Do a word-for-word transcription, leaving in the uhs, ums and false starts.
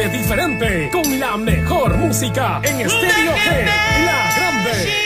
Ponte diferente con la mejor música en Estéreo G, La Grande.